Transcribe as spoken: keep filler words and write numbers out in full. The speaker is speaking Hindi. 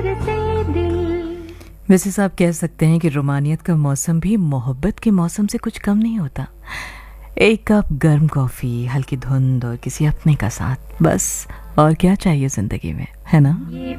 वैसे साहब कह सकते हैं कि रोमानियत का मौसम भी मोहब्बत के मौसम से कुछ कम नहीं होता। एक कप गर्म कॉफ़ी, हल्की धुंध और किसी अपने का साथ, बस और क्या चाहिए ज़िंदगी में, है ना?